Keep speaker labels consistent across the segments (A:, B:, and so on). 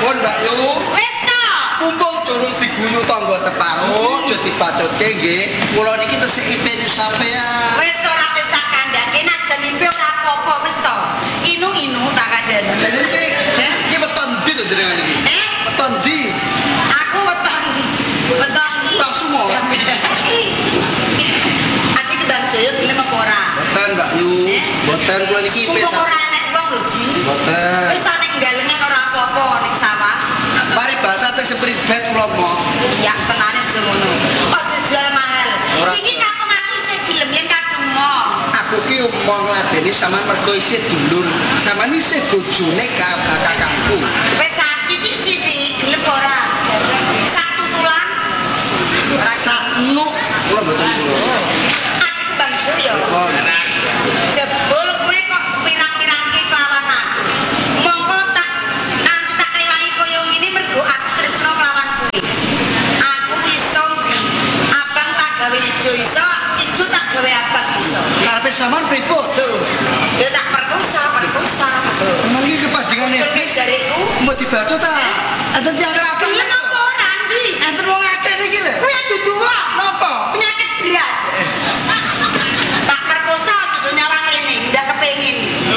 A: Pun Mbak Yu.
B: Wis to.
A: Mumpung durung diguyu tangga teparut, aja dipacutke nggih. Kula niki tesih IP-ne sampean.
B: Wis to ora wis tak kandhake najan impe ora apa-apa wis to. Inu-inu tak kandhani.
A: Jadi iki weton ndi to jenengan iki? Weton ndi?
B: Aku weton
A: Langsung mau.
B: Adik Kembang Jaya gelem apa ora?
A: Boten Mbak Yu. Boten kula niki IP.
B: Mumpung ora enek wong lho, Di.
A: Boten.
B: Wis ana galengan ora apa-apa ning sawah.
A: Mari bahasa teh sepribet kula mau.
B: Iya, tenane aja ngono. Aja jual mahal.
A: Ora.
B: Iki kampung aku isih gelem yen kadung mo.
A: Aku ki mau ngladeni sampean mergo isih dulur. Sampean isih bojone kakangku.
B: Wis sithik-sithik gelem ora? Sak tutulan. Ora
A: Saknu kula mboten kula.
B: Adik Kembang Jaya.
A: Pun.
B: Jebul kowe kok pirang-pirangke kelawan aku. Mongko nanti tak rewangi koyo ngene mergo aku tresno kelawan kowe. Aku iso abang tak gawe ijo iso, ijo tak gawe abang iso.
A: Karepe sampean pripun?
B: Lho, ya tak perkosa.
A: Sampeyan iki kepanjingane
B: Coba jariku.
A: mau dibaca ta? Enten tiyang kakang.
B: Gelem apa ora, Ndi?
A: Enten wong akeh niki lho.
B: Kowe dudu wong.
A: Napa?
B: Penyakit beras. Tak perkosa dudu nyawang rene, ndak kepengin.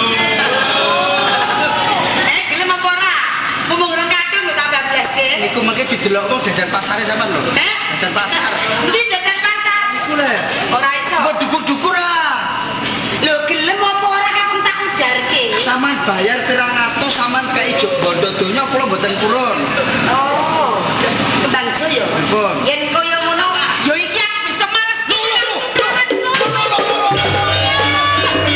B: Gelem apa ora? Mumpung urung kadung lho tak bablaske.
A: Niku mengke didelok wong jajan pasare sampean lho. Jajan pasar.
B: Ndi jajan pasar?
A: Niku lho.
B: Ora iso.
A: Mau dukur-dukur ah.
B: Lho gelem apa ora kapan tak ujarke?
A: Sampean bayar pirang atus sampean kei bondo donya kula mboten purun.
B: Oh. Kembang Jaya.
A: Pun.
B: Yen